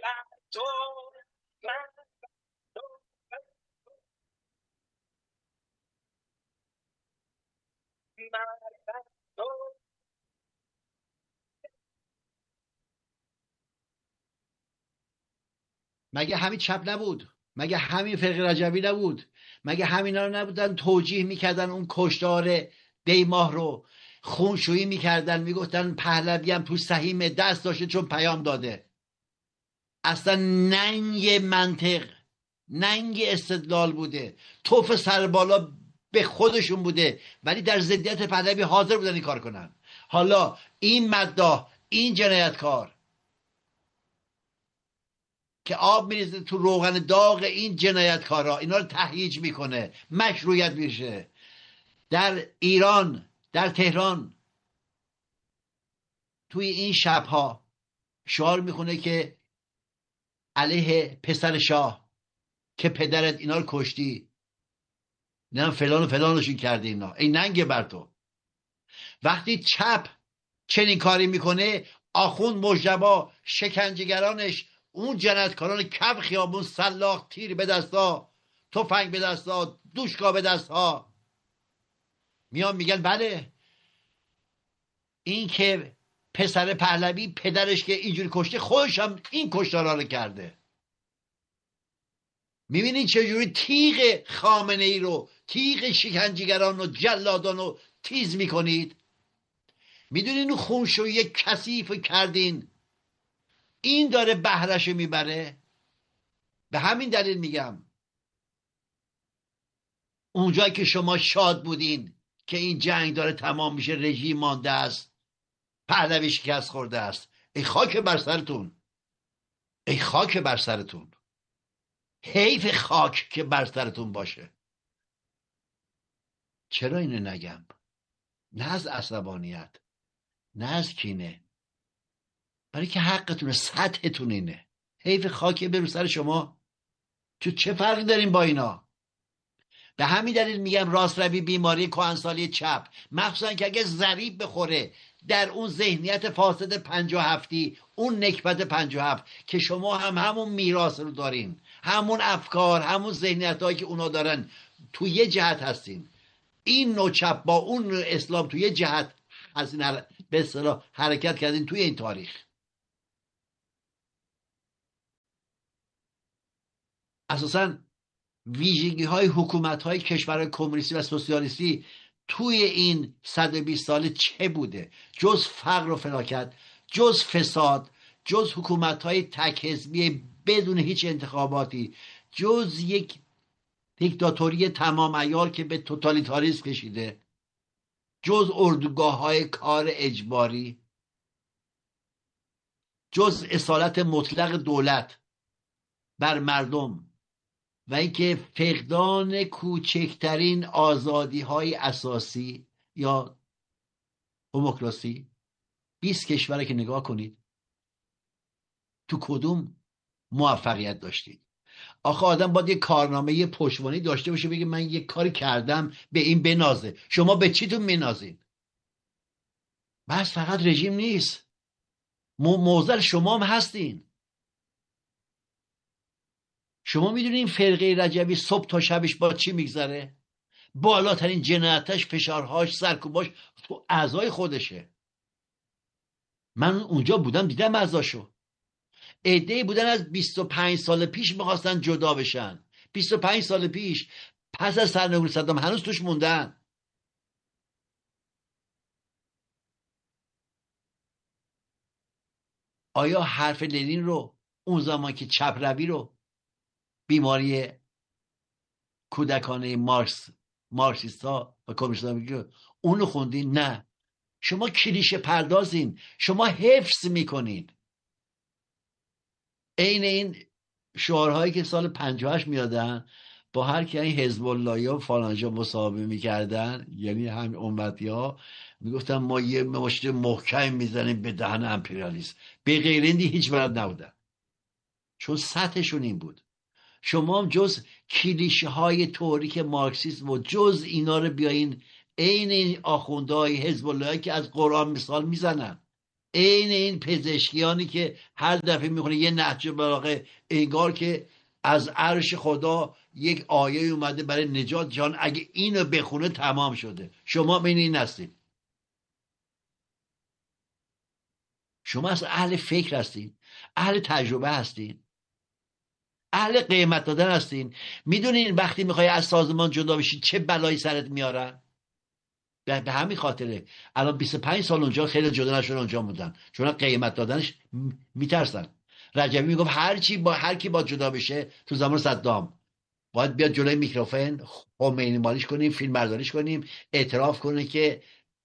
تو من تو من تو. مگه همین چپ نبود؟ مگه همین فرقه رجبی نبود؟ مگه همینا رو نبودن توجیه میکردن اون کشتار دیماه رو، خونشویی میکردن، میگفتن پهلوی هم تو سهیم دست داشته چون پیام داده. اصلا ننگ منطق، ننگ استدلال بوده، توف سر بالا به خودشون بوده، ولی در ضدیت پهلوی حاضر بودن این کار کنن. حالا این مداح، این جنایتکار که آب میریزه تو روغن داغ این جنایتکارا، اینا رو تهییج میکنه، مشروعیت میشه. در ایران، در تهران، توی این شبها شعار میخونه که علیه پسر شاه که پدرت اینا رو کشتی، نه فلان و فلانشون کرده. اینا این ننگ بر تو. وقتی چپ چنین کاری میکنه، آخوند مجتبی، شکنجهگرانش، اون جنایتکاران کف خیابون، سلاح، تیر به دستا، تفنگ به دستا، دوشکا به دستها، میان میگن بله این که پسر پهلوی پدرش که اینجوری کشته، خودش هم این کشتارا رو کرده. میبینید چجوری تیغ خامنه ای رو، تیغ شکنجهگران و جلادان رو تیز میکنید؟ میدونین اون خونشویی کثیف کردین، این داره بهرش میبره. به همین دلیل میگم اونجایی که شما شاد بودین که این جنگ داره تمام میشه، رژیم مانده است، پهلوی شکست خورده است، ای خاک بر سرتون، ای خاک بر سرتون، حیف خاک که بر سرتون باشه. چرا اینو نگم؟ نه از عصبانیت، نه از کینه، برای که حقتونه، سطحتون اینه. حیف خاک بر سر شما. تو چه فرقی داریم با اینا؟ به همین دلیل میگم راست روی بیماری کهنسالی چپ، مخصوصا که اگه ضریب بخوره در اون ذهنیت فاسد 57، اون نکبت 57 که شما هم همون میراث رو دارین، همون افکار، همون ذهنیت هایی که اونا دارن، تو یه جهت هستین. این نوع چپ با اون اسلام تو یه جهت هستین، به اصطلاح حرکت کردین توی این تاریخ. اساساً ویژگی های حکومت های کشورهای کمونیستی و سوسیالیستی توی این 120 ساله چه بوده جز فقر و فلاکت، جز فساد، جز حکومت های تک حزبی بدون هیچ انتخاباتی، جز یک دیکتاتوری تمام عیار که به توتالیتاریسم کشیده، جز اردوگاه های کار اجباری، جز اصالت مطلق دولت بر مردم و اینکه فقدان کوچکترین آزادی های اساسی یا دموکراسی. 20 کشور که نگاه کنید، تو کدوم موفقیت داشتید؟ آخه آدم باید یه کارنامه پشتوانه داشته باشه، بگه من یه کاری کردم به این بنازه. شما به چیتون بنازید؟ بس فقط رژیم نیست، موزل شما هم هستین. شما میدونین فرقه رجبی صبح تا شبش با چی میگذره؟ بالاترین جنایتش، فشارهاش، سرکوباش تو اعضای خودشه. من اونجا بودم، دیدم اعضاشو. عده‌ای بودن از 25 سال پیش میخواستن جدا بشن. 25 سال پیش، پس از سرنگونی صدام، هنوز توش موندن. آیا حرف لنین رو اون زمان که چپ روی رو، بیماری کودکانه مارکسیستا و کمونیستا میگه، اونو خوندین؟ نه. شما کلیشه پردازین، شما حفظ میکنین. عین این شعارهایی که سال 58 میادن با هر کی این حزب الله و فلانجا مصاحبه میکردن، یعنی هم امتی ها، میگفتن ما یه مشت محکم میزنیم به دهن امپریالیسم. به غیر این هیچ بلد نبودن، چون سطحشون این بود. شما هم جز کلیشه های تئوریک مارکسیسم و جز اینا رو بیاین عین این آخوندهای حزب الله که از قرآن مثال میزنن. عین این پزشکیانی که هر دفعه میخونه یه نهج بلاغه انگار که از عرش خدا یک آیه اومده برای نجات جان، اگه اینو بخونه تمام شده. شما بین این هستید. شما اصلا اهل فکر هستین، اهل تجربه هستین، اهل قیمت دادن هستین. میدونین وقتی میخوای از سازمان جدا بشی چه بلایی سرت میارن؟ به همین خاطره الان 25 سال اونجا خیلی جدا نشدن، اونجا موندن، چون قیمت دادنش میترسن. رجبی میگفت هر کی با جدا بشه تو زمان صدام باید بیاد جلوی میکروفون، خمینی مالیش کنیم، فیلم برداریش کنیم، اعتراف کنه که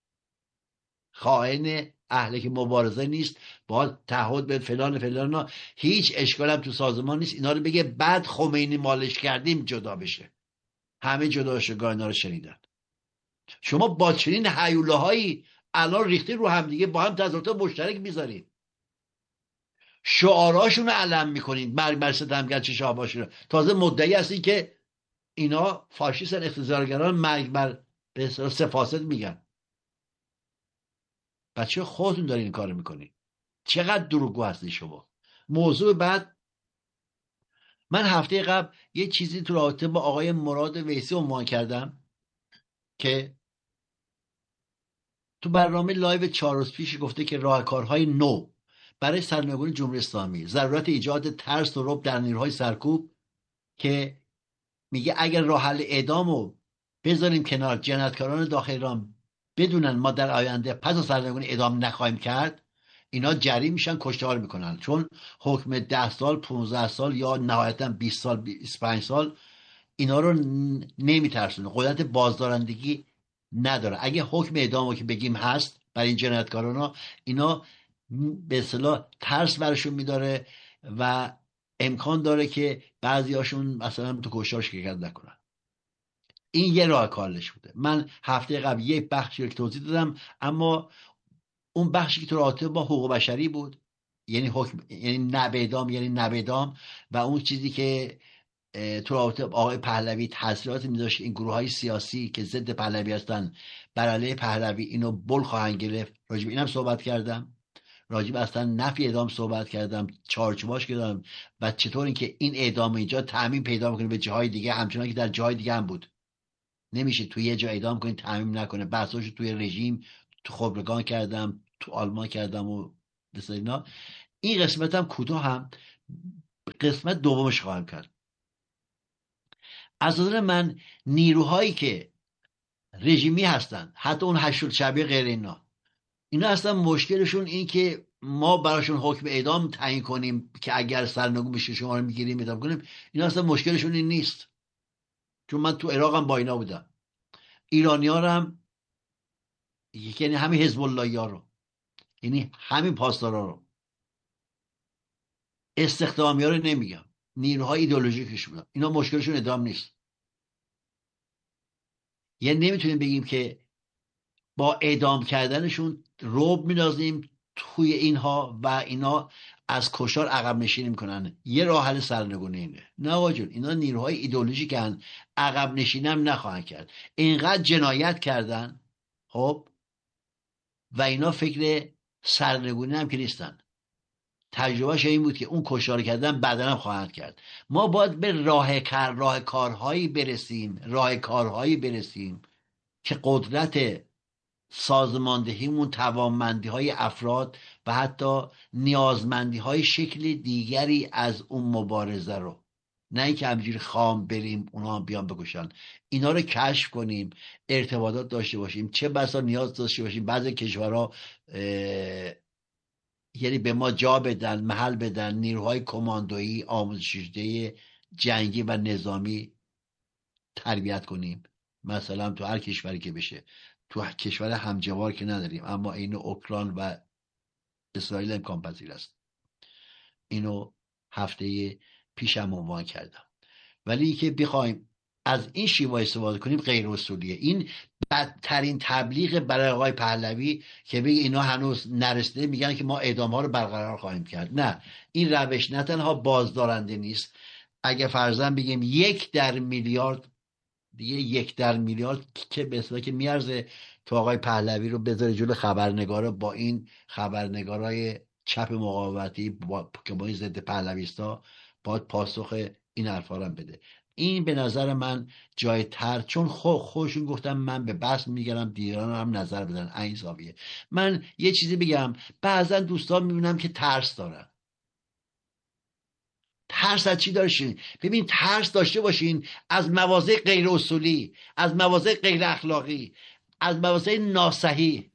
خائن اهل که مبارزه نیست، باید تعهد به فلان فلان. هیچ اشکال هم تو سازمان نیست اینا رو بگه، بعد خمینی مالش کردیم جدا بشه. همه جدا شدگاه اینا رو شنیدن. شما با چنین هیولاهایی الان ریخته رو هم دیگه، با هم تظاهرات مشترک میذارید، شعاراشون رو علم میکنید، مرگ بر ستمگر چه شاهباشی. تازه مدعی هستین که اینا فاشیستن، اقتدارگران، مرگ بر به اصطلاح سفاسد میگن. بچه خودتون دارین این کارو میکنین. چقدر دروغگو هستی شما. موضوع بعد، من هفته قبل یه چیزی تو رابطه با آقای مراد ویسی عنوان کردم که تو برنامه لایو 4 روز پیش گفته که راهکارهای نو برای سرنگونی جمهوری اسلامی، ضرورت ایجاد ترس و رعب در نیروهای سرکوب، که میگه اگر راه حل اعدامو بذاریم کنار، جنایتکاران داخل ایران بدونن ما در آینده پس از سرنگونی اعدام نخواهیم کرد، اینا جری میشن، کشتار میکنن، چون حکم 10 سال 15 سال یا نهایتا 20 سال 25 سال اینا رو نمیترسونه، قدرت بازدارندگی نداره. اگه حکم اعدامو که بگیم هست برای این جنایتکاران، اینا به اصطلاح ترس برشون میداره و امکان داره که بعضیاشون مثلا تو کشتار شرکت نکنن. این یه راه کارش بوده. من هفته قبل یک بخشی رو توضیح دادم، اما اون بخشی که تو رابطه با حقوق بشری بود، یعنی حکم، یعنی نبیدام، و اون چیزی که تو رابطه با آقای پهلوی تحصیلات می‌داشت، این گروه های سیاسی که ضد پهلوی هستن بر علیه پهلوی اینو بل خواهند گرفت، راجب اینم صحبت کردم. راجب اصلا نفی اعدام صحبت کردم، چارچوباش کردم و چطور اینکه این اعدام اینجا تعمیم پیدا میکنه به جاهای دیگه، همچنان که در جاهای دیگه هم بود. نمیشه توی یه جا اعدام کنید تعمیم نکنه. بحثاشو توی رژیم، تو خبرگان کردم، تو آلمان کردم و اینا. این قسمت هم کوتاه هم قسمت دومش خواهم کرد. از نظر من نیروهایی که رژیمی هستن، حتی اون هشت شبیه غیر اینا اصلا مشکلشون این که ما براشون حکم اعدام تعیین کنیم که اگر سرنگون بشه شما رو میگیریم اعدام کنیم. اینا اصلا مشکلشون این نیست، چون من تو عراق هم با اینا بودم. ایرانی‌ها رو هم، یعنی همین حزب اللهی‌ها رو، یعنی همین پاسدارا رو، استخدامی‌ها رو نمیگم، نیروهای ایدئولوژیکش بودن، اینا مشکلشون اعدام نیست. یعنی نمیتونیم بگیم که با اعدام کردنشون رعب می‌اندازیم توی اینها و اینا از کشتار عقب نشینی میکنن. یه راه حل سرنگونی اینه. نه آقا جون، اینا نیروهای ایدئولوژیکن، عقب نشینی هم نخواهند کرد. اینقدر جنایت کردن، خب، و اینا فکر سرنگونی هم که نیستن. تجربهش این بود که اون کشتار کردن بعداً هم خواهند کرد. ما باید به راه کارهایی برسیم که قدرت سازماندهیمون، توانمندی های افراد و حتی نیازمندی های شکل دیگری از اون مبارزه رو، نه اینکه همینجوری خام بریم اونا هم بیان بکشن. اینا رو کشف کنیم، ارتباطات داشته باشیم، چه بسا نیاز داشته باشیم بعضی کشورها یعنی به ما جا بدن، محل بدن، نیروهای کماندویی، آموزش دیده جنگی و نظامی تربیت کنیم. مثلا تو هر کشوری که بشه، تو کشور همجوار که نداریم، اما این اوکراین و اسرائیل امکان پذیر است. اینو هفته پیشم عنوان کردم. ولی که بخوایم از این شیوه استفاده کنیم غیر اصولیه. این بدترین تبلیغ برای آقای پهلوی که بگه اینا هنوز نرسیده، میگن که ما اعدام ها رو برقرار خواهیم کرد. نه، این روش نه تنها بازدارنده نیست. اگه فرضاً بگیم 1 در میلیارد دیگه 1 در میلیارد که به اصطلاح که میارزه تو آقای پهلوی رو بذاره جلو خبرنگارا با این خبرنگارای چپ مقاومتی که با این ضد پهلویستا باید پاسخ این حرفا رو هم بده. این به نظر من جای تر، چون خودشون گفتم من به بس میگرم دیگران هم نظر بدن این زاویه. من یه چیزی بگم، بعضا دوستان میبینم که ترس دارن. ترس از چی داشتین؟ ببین، ترس داشته باشین از مواضع غیر اصولی، از مواضع غیر اخلاقی، از مواضع ناصحی.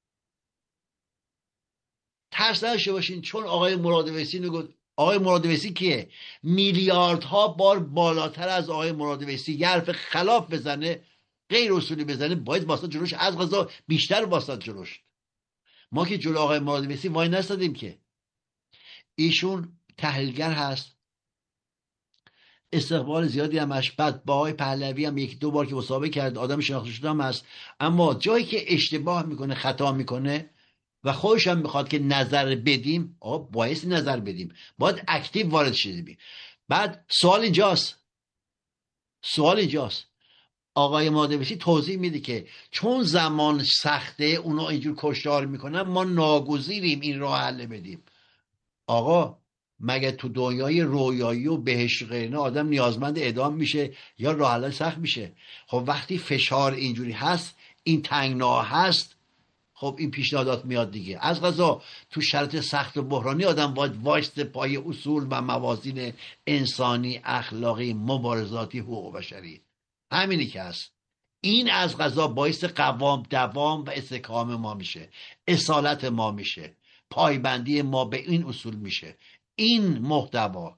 ترس نداشته باشین، چون آقای مرادویسی نگفت. آقای مرادویسی کیه؟ میلیاردها بار بالاتر از آقای مرادویسی یه حرف خلاف بزنه، غیر اصولی بزنه، باید واسط جلوش، از غذا بیشتر واسط جلوش. ما که جلو آقای مرادویسی وای نستادیم که. ایشون تحلیلگر هست، استقبال زیادی همش، بعد با آقای پهلوی هم 1-2 بار که مصاحبه کرد، آدم شناخته شده هم هست. اما جایی که اشتباه میکنه، خطا میکنه و خودش هم میخواد که نظر بدیم، باید نظر بدیم، باید اکتیو وارد شدیم. بعد سوال اینجاست آقای مادویسی توضیح میده که چون زمان سخته اونا اینجور کشتار میکنن، ما ناگزیریم این راه حل بدیم. آقا مگه تو دنیای رویایی و بهشت غیرنا آدم نیازمند اعدام میشه یا راه حل سخت میشه؟ خب وقتی فشار اینجوری هست، این تنگنا هست، خب این پیشنهادات میاد دیگه. از قضا تو شرط سخت و بحرانی آدم باید وایسته پای اصول و موازین انسانی، اخلاقی، مبارزاتی، حقوق بشری. همینی که هست. این از قضا باعث قوام دوام و استحکام ما میشه، اصالت ما میشه، پایبندی ما به این اصول میشه. این محتوا.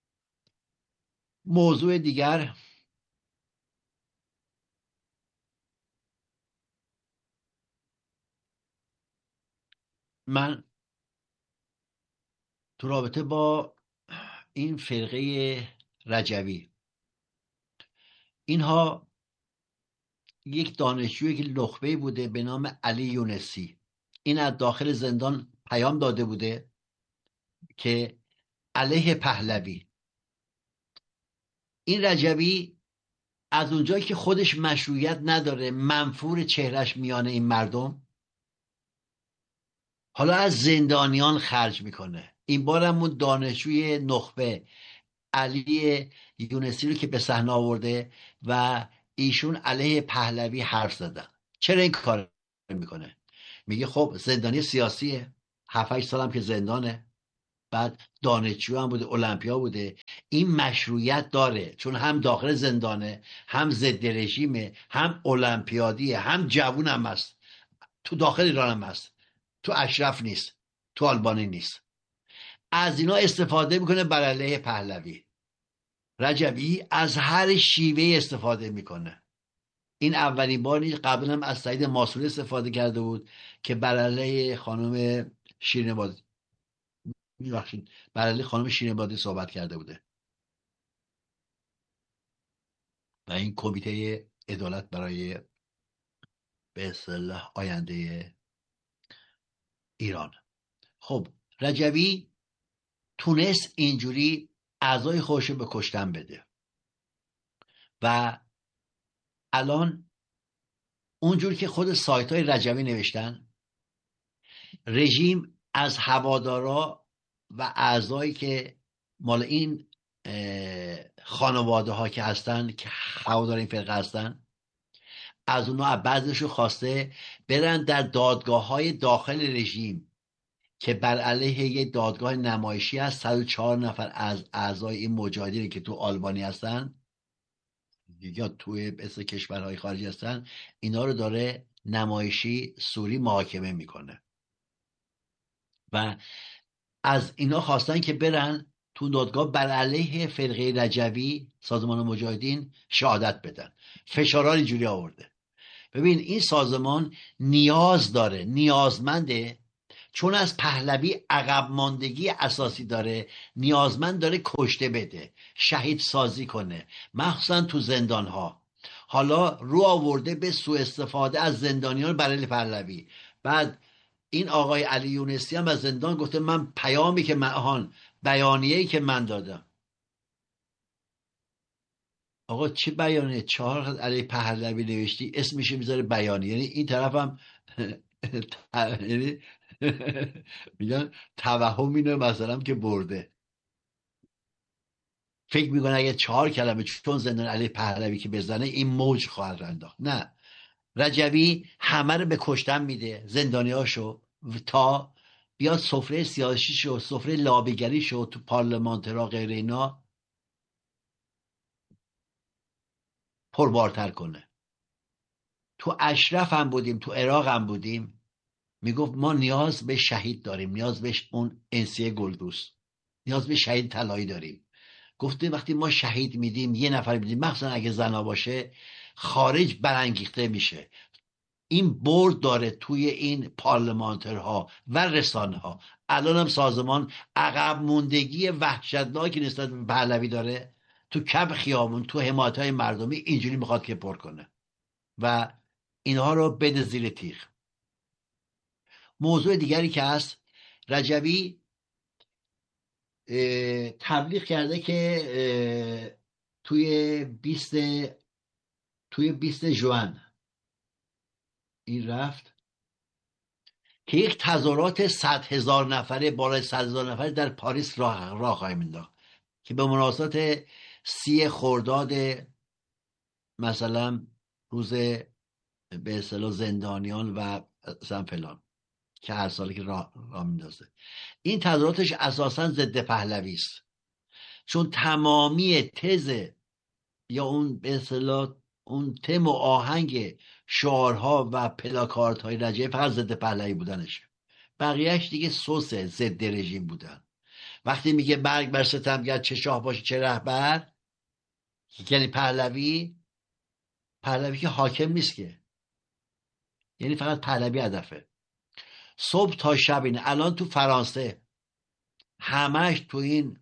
موضوع دیگر، من تو رابطه با این فرقه رجوی، اینها یک دانشجوی که نخبه بوده به نام علی یونسی، این از داخل زندان پیام داده بوده که علیه پهلوی. این رجوی از اونجایی که خودش مشروعیت نداره، منفور چهرش میانه این مردم، حالا از زندانیان خرج میکنه. این بار هم اون دانشجوی نخبه علی یونسی رو که به صحنه آورده و ایشون علیه پهلوی حرف زدن. چرا این کار میکنه؟ میگه خب زندانی سیاسیه، 7-8 سال که زندانه، بعد دانشجو هم بوده، المپیا بوده، این مشروعیت داره چون هم داخل زندانه، هم ضد رژیمه، هم المپیادیه، هم جوون هم هست، تو داخل ایران هم هست، تو اشرف نیست، تو آلبانی نیست. از اینا استفاده میکنه بر علیه پهلوی. رجبی از هر شیوه استفاده میکنه. این اولین بار نیست، قبلا هم از سعید ماسوری استفاده کرده بود که بر علیه خانم شیرین بادی، میبخشید، بر علیه خانم شیرین بادی صحبت کرده بوده و این کمیته عدالت برای به اصطلاح آینده ایران. خب رجوی تونست اینجوری اعضای خودش رو به کشتن بده و الان اونجور که خود سایت های رجوی نوشتن، رژیم از هوادارا و اعضایی که مال این خانواده ها که هستن، که هوادار این فرقه هستن، از اونا بعضیشو خواسته برن در دادگاه های داخل رژیم که بر علیه یه دادگاه نمایشی هست، 104 نفر از اعضای این مجاهدین که تو آلبانی هستن یا توی مثل کشورهای خارجی هستن، اینا رو داره نمایشی سوری محاکمه میکنه و از اینا خواستن که برن تو دادگاه بر علیه فرقه رجوی، سازمان مجاهدین، شهادت بدن. فشارها اینجوری آورده. ببین این سازمان نیاز داره، نیازمنده، چون از پهلوی عقب ماندگی اساسی داره، نیازمند داره کشته بده، شهید سازی کنه، مخصوصا تو زندان ها. حالا رو آورده به سوء استفاده از زندانیان برای پهلوی. بعد این آقای علی یونسی هم از زندان گفته من پیامی که بیانیه‌ای که من دادم، آقا چه بیانیه؟ 4 خط علی پهلوی نوشتی، اسمش میذاره بیانیه. یعنی این طرف هم یعنی میگن توهم اینه مثلا که برده. فکر میکنه اگه 4 کلمه چون زندان علی پهلوی که بزنه این موج خواهد انداخت. نه، رجوی همه رو به کشتن میده، زندانیاشو، تا بیاد سفره سیاسیشو، سفره لابیگریشو تو پارلمانترا غیر اینا پربارتر کنه. تو اشرف هم بودیم، تو عراق هم بودیم، میگفت ما نیاز به شهید داریم، نیاز به اون انسیه گلدوست، نیاز به شهید طلایی داریم. گفته وقتی ما شهید میدیم، یه نفر میدیم، مخصوصا اگه زنا باشه، خارج برانگیخته میشه. این برد داره توی این پارلمانترها و رسانه ها. الان هم سازمان عقب موندگی وحشتناکی نسبت به پهلوی داره، تو کف خیابون، تو حمایت های مردمی اینجوری میخواد که پر کنه و اینها رو بده زیر تیغ. موضوع دیگری که هست، رجوی تبلیغ کرده که توی 20 ژوئن این رفت که یک تظاهرات 100,000 نفره، بالای 100,000 نفره در پاریس راه خواهیم انداخت که به مناسبت 30 خرداد، مثلا روز به اصطلاح زندانیان و مثلا فلان که هر سالی که راه میندازه. این تظاهراتش اساسا ضد پهلوی است، چون تمامی تز یا اون به اصطلاح اون تم و آهنگ شعارها و پلاکارت های رجعی فقط ضد پهلوی بودنشه، بقیهش دیگه سوسه، ضد رژیم بودن. وقتی میگه مرگ بر ستمگر، چه شاه باشه چه رهبر، یعنی پهلوی که حاکم نیست که، یعنی فقط پهلوی هدفه. صبح تا شب اینه. الان تو فرانسه همش تو این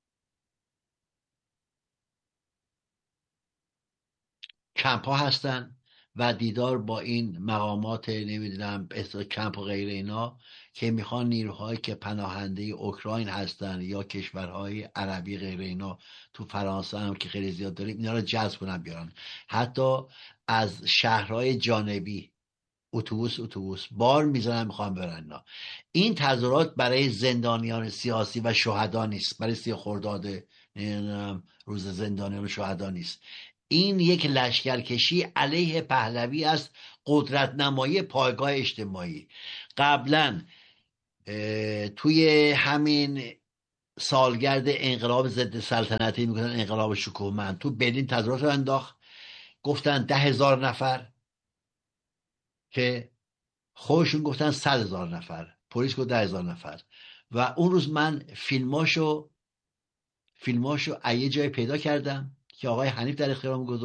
کمپ ها هستن و دیدار با این مقامات نمیدونم کمپ و غیر اینا که میخوان نیروهایی که پناهنده اوکراین هستن یا کشورهای عربی غیر اینا تو فرانسه هم که خیلی زیاد داریم، اینا رو جذب کنن بیارن. حتی از شهرهای جانبی اتوبوس بار میزنن میخوان برن اینا. این تظاهرات برای زندانیان سیاسی و شهدا نیست، برای 30 خرداد روز زندانیان و شهدا نیست. این یک لشکرکشی علیه پهلوی است، قدرت نمایی پایگاه اجتماعی. قبلا توی همین سالگرد انقلاب ضد سلطنتی میگفتن انقلاب شکوهمند، تو برلین تظاهرات رو انداخت، گفتن 10,000 نفر که خودشون گفتن 100,000 نفر، پلیس گفت 10,000 نفر. و اون روز من فیلماشو یه جای پیدا کردم که آقای حنیف در اختیارم گذاشت.